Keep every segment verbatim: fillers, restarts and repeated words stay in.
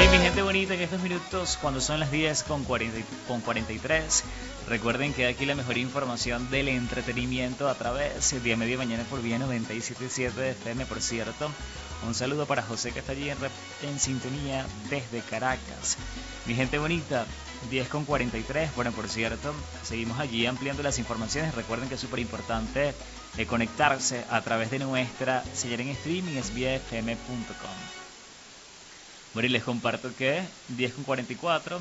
Hey, mi gente bonita, en estos minutos, cuando son las diez con cuarenta, con cuarenta y tres, recuerden que aquí la mejor información del entretenimiento a través de Media Mañana por Vía noventa y siete punto siete de F M, por cierto. Un saludo para José, que está allí en, en sintonía desde Caracas. Mi gente bonita, diez con cuarenta y tres, bueno, por cierto, seguimos allí ampliando las informaciones. Recuerden que es súper importante eh, conectarse a través de nuestra señal en streaming, es vía f m punto com. Bueno, y les comparto que diez con cuarenta y cuatro,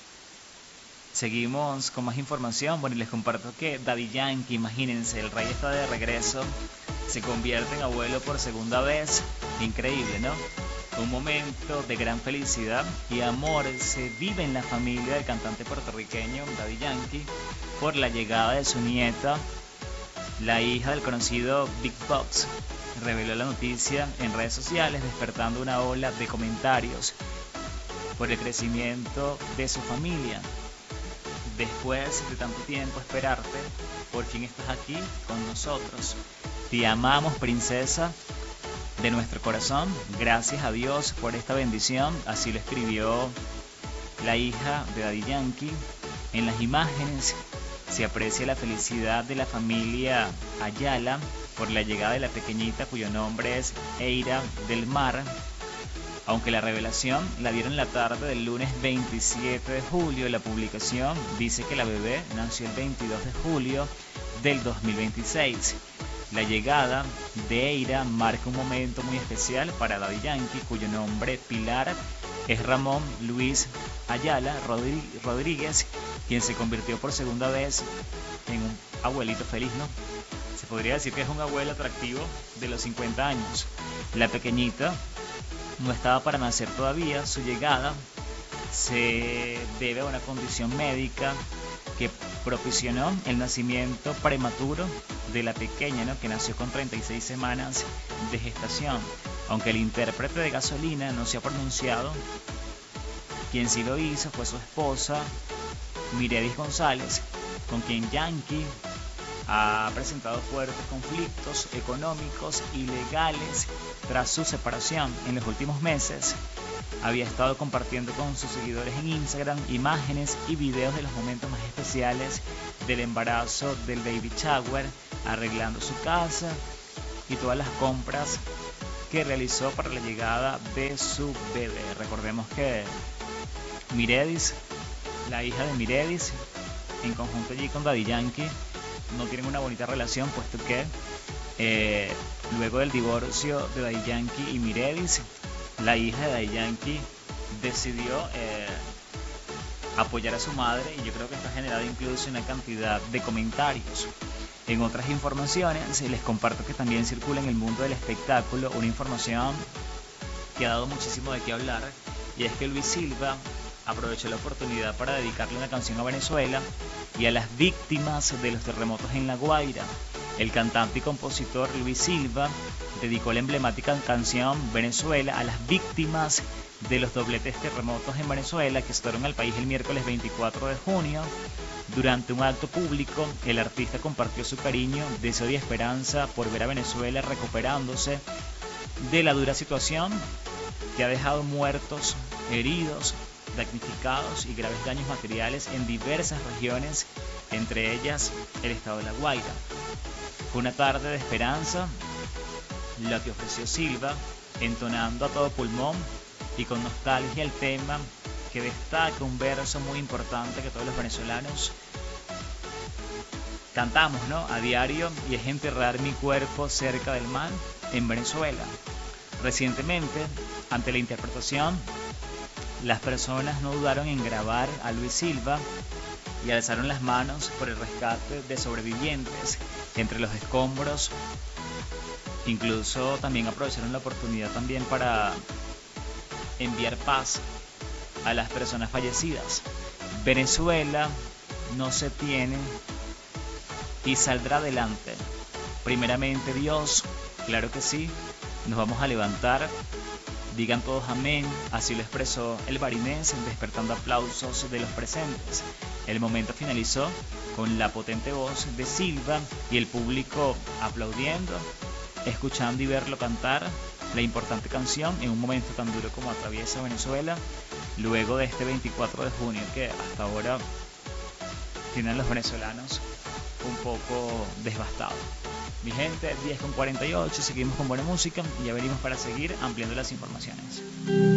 seguimos con más información. Bueno, y les comparto que Daddy Yankee, imagínense, el rey está de regreso, se convierte en abuelo por segunda vez. Increíble, ¿no? Un momento de gran felicidad y amor se vive en la familia del cantante puertorriqueño Daddy Yankee por la llegada de su nieta. La hija del conocido Big Box reveló la noticia en redes sociales, despertando una ola de comentarios por el crecimiento de su familia. Después de tanto tiempo esperarte, por fin estás aquí con nosotros. Te amamos, princesa de nuestro corazón. Gracias a Dios por esta bendición. Así lo escribió la hija de Daddy Yankee. En las imágenes se aprecia la felicidad de la familia Ayala por la llegada de la pequeñita, cuyo nombre es Eira del Mar, aunque la revelación la dieron la tarde del lunes veintisiete de julio. La publicación dice que la bebé nació el veintidós de julio del dos mil veintiséis. La llegada de Eira marca un momento muy especial para Daddy Yankee, cuyo nombre Pilar es Ramón Luis Ayala Rodríguez, quien se convirtió por segunda vez en un abuelito feliz, ¿no? Se podría decir que es un abuelo atractivo de los cincuenta años. La pequeñita no estaba para nacer todavía. Su llegada se debe a una condición médica que propició el nacimiento prematuro de la pequeña, ¿no?, que nació con treinta y seis semanas de gestación. Aunque el intérprete de Gasolina no se ha pronunciado, quien sí lo hizo fue su esposa, Miredis González, con quien Yankee ha presentado fuertes conflictos económicos y legales tras su separación. En los últimos meses había estado compartiendo con sus seguidores en Instagram imágenes y videos de los momentos más especiales del embarazo del baby shower, arreglando su casa y todas las compras que realizó para la llegada de su bebé. Recordemos que Miredis, la hija de Miredis, en conjunto allí con Daddy Yankee, no tienen una bonita relación, puesto que eh, luego del divorcio de Daddy Yankee y Miredis, la hija de Daddy Yankee decidió eh, apoyar a su madre, y yo creo que esto ha generado incluso una cantidad de comentarios. En otras informaciones les comparto que también circula en el mundo del espectáculo una información que ha dado muchísimo de qué hablar, y es que Luis Silva aprovechó la oportunidad para dedicarle una canción a Venezuela y a las víctimas de los terremotos en La Guaira. El cantante y compositor Luis Silva dedicó la emblemática canción Venezuela a las víctimas de los dobletes terremotos en Venezuela que azotaron al país el miércoles veinticuatro de junio. Durante un acto público, el artista compartió su cariño, deseo y esperanza por ver a Venezuela recuperándose de la dura situación que ha dejado muertos, heridos, damnificados y graves daños materiales en diversas regiones, entre ellas el estado de La Guaira. Fue una tarde de esperanza la que ofreció Silva, entonando a todo pulmón y con nostalgia el tema que destaca un verso muy importante que todos los venezolanos cantamos, ¿no?, a diario, y es enterrar mi cuerpo cerca del mar en Venezuela. Recientemente, ante la interpretación, las personas no dudaron en grabar a Luis Silva y alzaron las manos por el rescate de sobrevivientes entre los escombros. Incluso también aprovecharon la oportunidad también para enviar paz a las personas fallecidas. Venezuela no se tiene y saldrá adelante. Primeramente Dios, claro que sí, nos vamos a levantar. Digan todos amén, así lo expresó el barinés, despertando aplausos de los presentes. El momento finalizó con la potente voz de Silva y el público aplaudiendo, escuchando y verlo cantar la importante canción en un momento tan duro como atraviesa Venezuela. luego de este veinticuatro de junio que hasta ahora tienen los venezolanos un poco devastados. Mi gente, diez con cuarenta y ocho, seguimos con buena música y ya venimos para seguir ampliando las informaciones.